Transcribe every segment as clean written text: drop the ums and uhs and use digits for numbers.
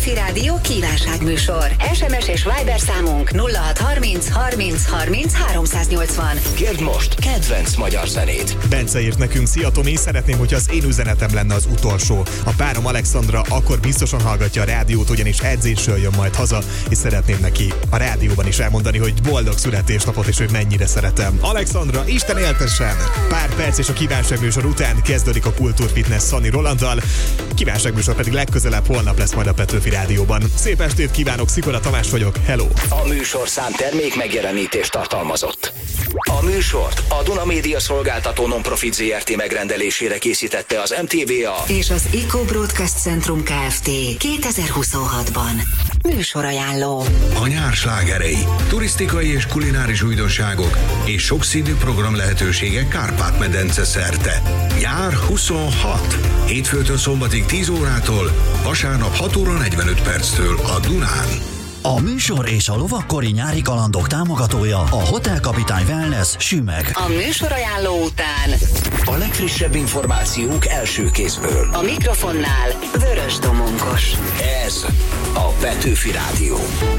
Petőfi Rádió kívánságműsor. SMS és Viber számunk 0630 30 30 380. Kérd most kedvenc magyar zenét. Bence írt nekünk: szia Tomi, szeretném, hogy az én üzenetem lenne az utolsó. A párom Alexandra akkor biztosan hallgatja a rádiót, ugyanis edzésről jön majd haza, és szeretném neki a rádióban is elmondani, hogy boldog születésnapot, és hogy mennyire szeretem. Alexandra, Isten éltessen! Pár perc és a kívánságműsor után kezdődik a Kultúrfitness Szani Rolanddal. Kívánságműsor pedig legközelebb holnap lesz majd a Petőfi Rádióban. Szép estét kívánok, Szikora Tamás vagyok, hello! A műsorszám termék megjelenítést tartalmazott. A műsort a Duna Média Szolgáltató Non-Profit Zrt. Megrendelésére készítette az MTVA és az Eco Broadcast Centrum Kft. 2026-ban. Műsorajánló. A nyár slágerei, turisztikai és kulináris újdonságok és sokszínű program lehetőségek Kárpát-medence szerte. Nyár 26. Hétfőtől szombatig 10 órától, vasárnap 6 óra 45 perctől a Dunán. A műsor és a lovakkori nyári kalandok támogatója a Hotel Kapitány Wellness Sümeg. A műsorajánló után a legfrissebb információk első kézből. a mikrofonnál Vörös Domonkos. Ez a Petőfi Rádió.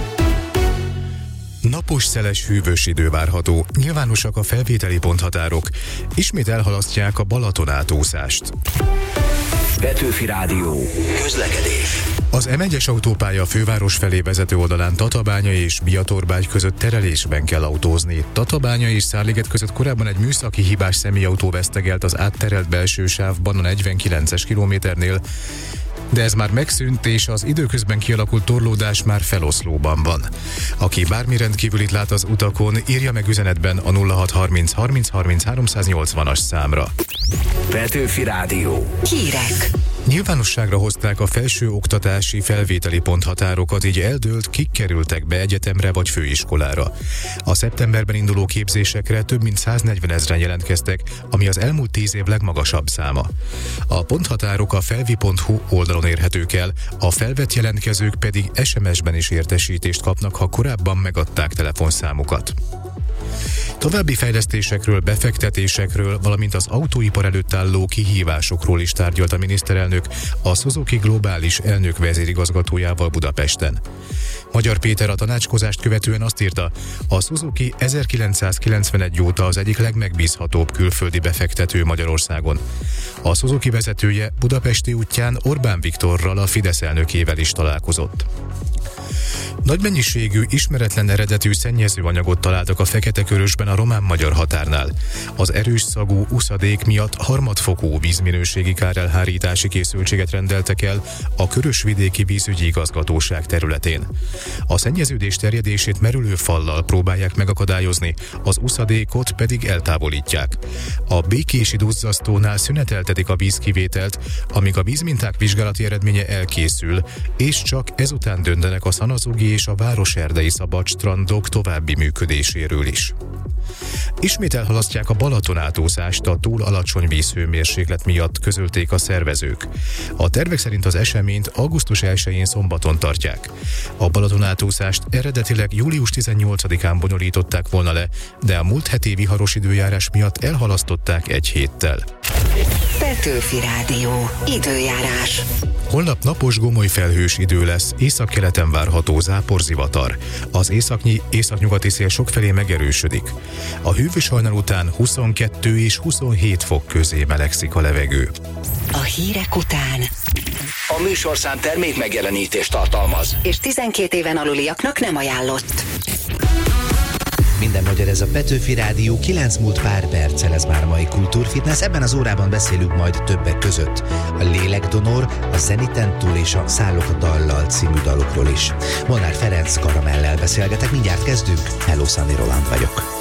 Napos, szeles, hűvös idő várható. Nyilvánosak a felvételi ponthatárok. Ismét elhalasztják a Balaton átószást. Petőfi Rádió. Közlekedés. Az M1-es autópálya főváros felé vezető oldalán Tatabánya és Biatorbágy között terelésben kell autózni. Tatabánya és Szárliget között korábban egy műszaki hibás személyautó vesztegelt az átterelt belső sávban a 49-es kilométernél, de ez már megszűnt, és az időközben kialakult torlódás már feloszlóban van. Aki bármi rendkívülit lát az utakon, írja meg üzenetben a 0630 30 30 380-as számra. Petőfi Rádió. Hírek. Nyilvánosságra hozták a felsőoktatási felvételi ponthatárokat, így eldőlt, kik kerültek be egyetemre vagy főiskolára. A szeptemberben induló képzésekre több mint 140 000 jelentkeztek, ami az elmúlt 10 év legmagasabb száma. A ponthatárok a felvi.hu oldalon érhetők el, a felvett jelentkezők pedig SMS-ben is értesítést kapnak, ha korábban megadták telefonszámukat. További fejlesztésekről, befektetésekről, valamint az autóipar előtt álló kihívásokról is tárgyalt a miniszterelnök a Suzuki globális elnök vezérigazgatójával Budapesten. Magyar Péter a tanácskozást követően azt írta, a Suzuki 1991 óta az egyik legmegbízhatóbb külföldi befektető Magyarországon. A Suzuki vezetője budapesti útján Orbán Viktorral, a Fidesz elnökével is találkozott. Nagy mennyiségű, ismeretlen eredetű szennyezőanyagot találtak a Fekete-Körösben a román-magyar határnál. Az erős szagú uszadék miatt harmadfokú vízminőségi kárelhárítási készültséget rendeltek el a Körösvidéki Vízügyi Igazgatóság területén. A szennyeződés terjedését merülő fallal próbálják megakadályozni, az uszadékot pedig eltávolítják. A békési duzzasztónál szüneteltetik a vízkivételt, amíg a vízminták vizsgálati eredménye elkészül, és csak ezután döntenek a szanazogi és a városerdei szabadstrandok további működéséről is. Ismét elhalasztják a Balaton átószást a túl alacsony vízhőmérséklet miatt, közölték a szervezők. A tervek szerint az eseményt augusztus 1-én szombaton tartják. A Balaton átószást eredetileg július 18-án bonyolították volna le, de a múlt heti viharos időjárás miatt elhalasztották egy héttel. Petőfi Rádió. Időjárás. Holnap napos, gomoly felhős idő lesz, északkeleten várható záporzivatar. Az északnyugati szél sokfelé megerősödik. A hűvös hajnal után 22 és 27 fok közé melegszik a levegő. A hírek után A műsorszám termék megjelenítést tartalmaz, és 12 éven aluliaknak nem ajánlott. Minden magyar, ez a Petőfi Rádió, 9 múlt pár perccel, ez már a mai Kultúrfitness. Ebben az órában beszélünk majd többek között a Lélekdonor, a Zeniten túl és a Szállok a dallal című dalokról is. Molnár Ferenc Karamellel beszélgetek, mindjárt kezdünk. Hello, Szani Roland vagyok.